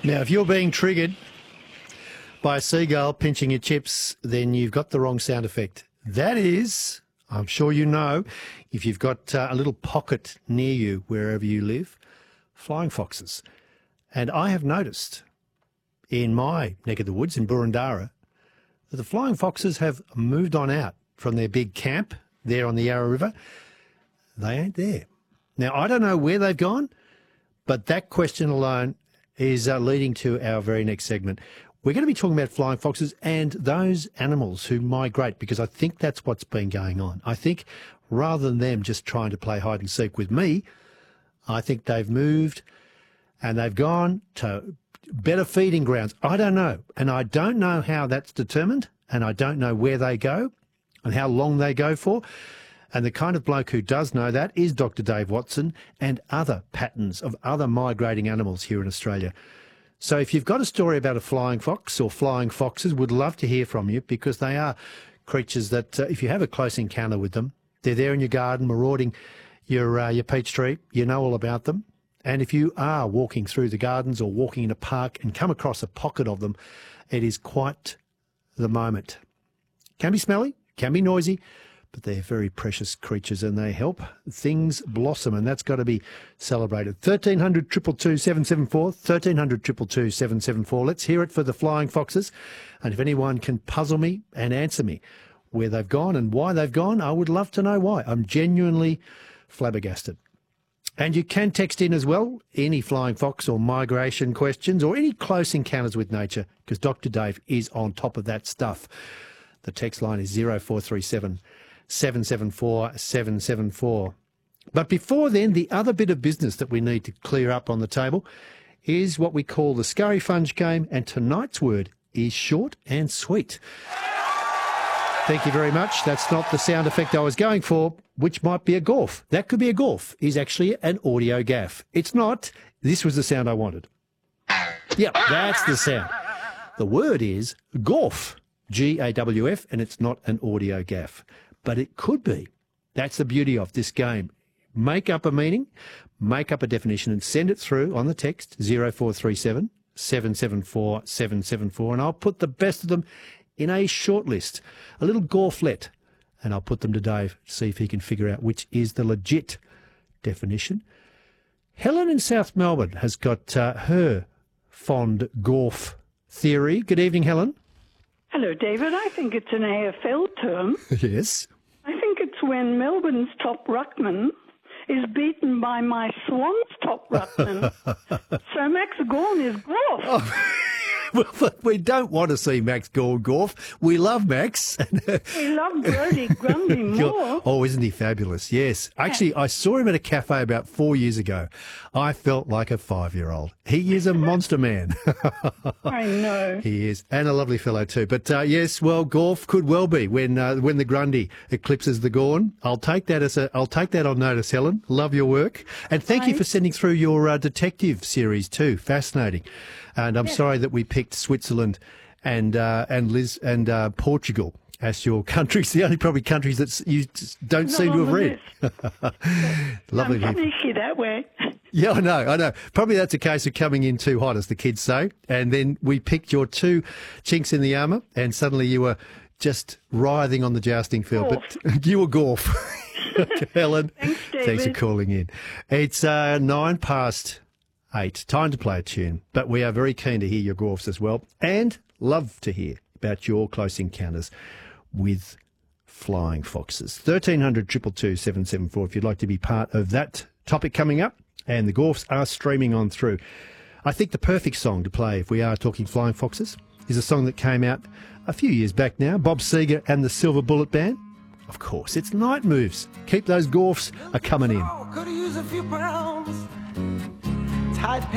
Now, if you're being triggered by a seagull pinching your chips, then you've got the wrong sound effect. That is, I'm sure you know, if you've got a little pocket near you wherever you live, flying foxes. And I have noticed in my neck of the woods in Boroondara that the flying foxes have moved on out from their big camp there on the Yarra River. They ain't there. Now, I don't know where they've gone, but that question alone is leading to our very next segment. We're going to be talking about flying foxes and those animals who migrate, because I think that's what's been going on. I think rather than them just trying to play hide and seek with me, I think they've moved and they've gone to better feeding grounds. I don't know. And I don't know how that's determined, and I don't know where they go and how long they go for. And the kind of bloke who does know that is Dr. Dave Watson, and other patterns of other migrating animals here in Australia. So if you've got a story about a flying fox or flying foxes, would love to hear from you, because they are creatures that if you have a close encounter with them, they're there in your garden marauding your peach tree, you know all about them. And if you are walking through the gardens or walking in a park and come across a pocket of them, it is quite the moment. Can be smelly, can be noisy, but they're very precious creatures and they help things blossom, and that's got to be celebrated. 1300 222 774, 1300 222 774. Let's hear it for the flying foxes. And if anyone can puzzle me and answer me where they've gone and why they've gone, I would love to know why. I'm genuinely flabbergasted. And you can text in as well, any flying fox or migration questions or any close encounters with nature, because Dr. Dave is on top of that stuff. The text line is 0437 774 774. But before then, the other bit of business that we need to clear up on the table is what we call the Scurry Funge game, and tonight's word is short and sweet. Thank you very much. That's not the sound effect I was going for, which might be a golf. That could be a golf, is actually an audio gaff. It's not. This was the sound I wanted. Yep, that's the sound. The word is golf, G-A-W-F, and it's not an audio gaff. But it could be. That's the beauty of this game. Make up a meaning, make up a definition, and send it through on the text 0437 774 774, and I'll put the best of them in a short list, a little golflet, and I'll put them to Dave to see if he can figure out which is the legit definition. Helen in South Melbourne has got her fond golf theory. Good evening, Helen. Hello, David. I think it's an AFL term. Yes. I think it's when Melbourne's top ruckman is beaten by my Swans' top ruckman. So Max Gawn is golf. Oh. Well, we don't want to see Max Gawn golf. We love Max. We love Brodie Grundy more. Oh, isn't he fabulous? Yes. Actually, I saw him at a cafe about 4 years ago. I felt like a 5-year-old. He is a monster man. I know. He is. And a lovely fellow too. But yes, well, golf could well be when the Grundy eclipses the Gawn. I'll take that on notice, Helen. Love your work. And thank you for sending through your detective series too. Fascinating. And I'm sorry that we picked Switzerland and Liz and Portugal as your countries, the only probably countries that you don't seem to have read. Lovely. I'm sneaky that way. Yeah, I know. Probably that's a case of coming in too hot, as the kids say. And then we picked your two chinks in the armour, and suddenly you were just writhing on the jousting field. Golf. But you were golf. Helen, Thanks, David. Thanks for calling in. It's 8:09. Time to play a tune, but we are very keen to hear your golfs as well, and love to hear about your close encounters with flying foxes. 1300 222 774 if you'd like to be part of that topic coming up, and the golfs are streaming on through. I think the perfect song to play if we are talking flying foxes is a song that came out a few years back now, Bob Seger and the Silver Bullet Band. Of course, it's Night Moves. Keep those golfs a coming in. Could use a few pounds. Tight